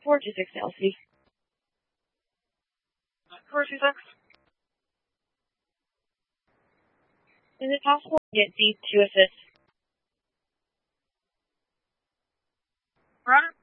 426 Elsie. 426. Is it possible to get D to assist? Roger.